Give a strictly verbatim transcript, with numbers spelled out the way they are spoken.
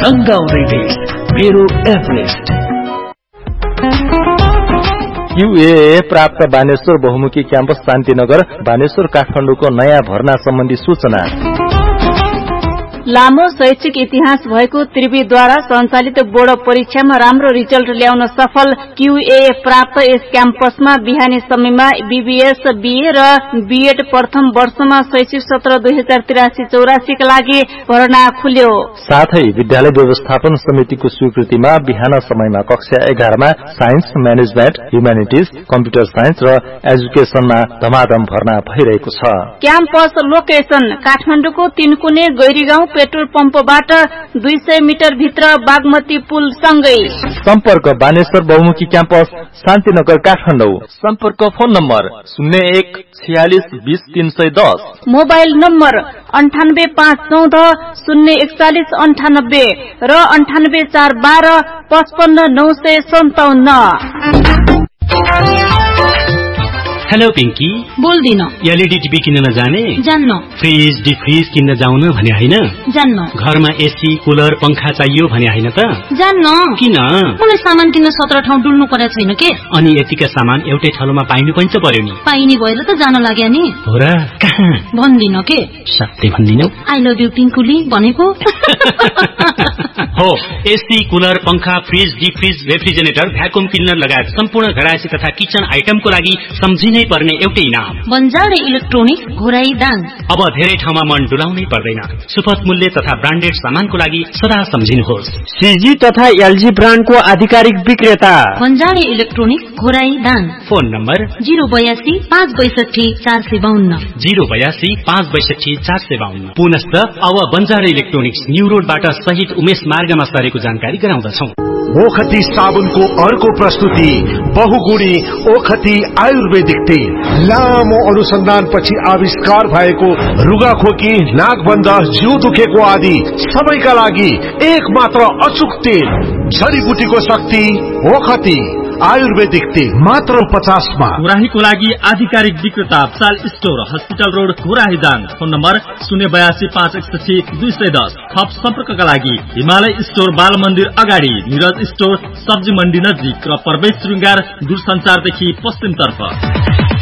रंगाउँदै देश मेरो Everest. QA प्राप्त बानेश्वर बहुमुखी क्याम्पस शान्तिनगर बानेश्वर काठमाडौँको नयाँ भर्ना सम्बन्धी सूचना। लामो शैक्षिक इतिहास भएको त्रिवीद्वारा सञ्चालित बोर्ड परीक्षामा राम्रो रिजल्ट ल्याउन सफल क्यूए प्राप्त यस क्याम्पसमा बिहानी समयमा बीबीएस बीए र बीएड प्रथम वर्षमा शैक्षिक सत्र दुई हजार त्रियासी चौरासी का लागि भर्ना खुल्यो। साथै विद्यालय व्यवस्थापन समितिको स्वीकृतिमा बिहान समयमा कक्षा एघारमा science management humanities computer science र एजुकेशनमा धमाधम भर्ना भइरहेको छ। क्याम्पस लोकेशन काठमाडौँको तीनकुने गैरीगाउँ पेट्रोल पम्पबाट दुई सय मिटर भित्र बागमती पुल सँगै। सम्पर्क बानेश्वर बहुमुखी क्याम्पस शान्तिनगर काठमाडौँ। सम्पर्क फोन नम्बर शून्य एक छयालिस बीस तीन सय दस। मोबाइल नम्बर अन्ठानब्बे पाँच चौध शून्य एकचालिस अन्ठानब्बे र अन्ठानब्बे चार बाह्र पचपन्न नौ सय सन्ताउन्न। हेलो पिंकी, बोल्दिन। एलईडी टिभी किन्न जाने? जान्न। फ्रिज डिफ्रिज किन्न जाउन भने हैन? जान्न। घरमा एसी कुलर पंखा चाहियो भने हैन त? जान्न। किन? मलाई सामान किन्न सत्र ठाउँ डुल्नु पर्या छैन के? अनि यतिका सामान एउटै ठाउँमा पाइनु पनि त पर्यो नि। पाइने भएर त जान लाग्या नि। हो र? कहाँ? भन्दिन के? सत्य भन्दिनौ? आई लभ यु पिंकुली भनेको। हो, एसी कुलर पंखा फ्रिज डिफ्रिज रेफ्रिजरेटर भ्याकुम क्लिनर लगायत सम्पूर्ण घरायसी तथा किचन आइटमको लागि सम्झिनै पर्ने एउटै नाम बन्जारे इलेक्ट्रोनिक्स घोराई दाङ। अब धेरै ठाउँमा मन डुलाउनै पर्दैन। सुपथ मूल्य तथा ब्रान्डेड सामानको लागि सदा सम्झिनुहोस् सीजी तथा एलजी ब्रान्डको आधिकारिक विक्रेता बन्जारे electronics Ghorahi Dang. Phone number zero बयासी पाँच बैसठी चार सय बाहन्न जीरो बयासी पाँच बैसठी चार सय बाहन्न। पुनश्च अब बन्जारे इलेक्ट्रोनिक्स न्यू रोडबाट सहित उमेश मार्गमा सरेको जानकारी गराउँदछौ। ओखती साबुनको अर्को प्रस्तुति बहुगुणी ओखती आयुर्वेदिक तेल। लामो अनुसन्धान पछि आविष्कार भएको रुगाखोकी नाकबन्ध जिउ दुखेको आदि सबैका लागि एक मात्र अचुक तेल। जडीबुटीको शक्ति ओखती आयुर्वेदिक तेल मात्र पचासमा। गुराहीको लागि आधिकारिक विक्रेता साल store hospital road गुराही Dang. Phone number शून्य बयासी पाँच एकसठी दुई सय दस। थप सम्पर्कका लागि हिमालय स्टोर बाल मन्दिर अगाडि, निरज स्टोर सब्जी मण्डी नजिक र प्रवेश श्रृंगार दूरसञ्चारदेखि पश्चिम तर्फ।